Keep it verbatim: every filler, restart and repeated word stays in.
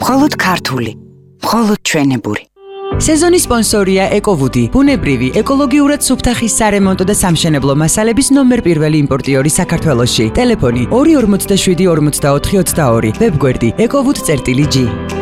მხოლოდ ქართული, მხოლოდ ჩვენებური. სეზონის სპონსორია ეკოვუდი, ბუნებრივი, ეკოლოგიურად სუფთახის სარემონტო და სამშენებლო მასალების ნომერ პირველი იმპორტიორი საქართველოში. ტელეფონი ორი ორმოცდაშვიდი ორმოცდაოთხი ოცდაორი, ვებგვერდი ეკოვუდ წერტილი ჯი.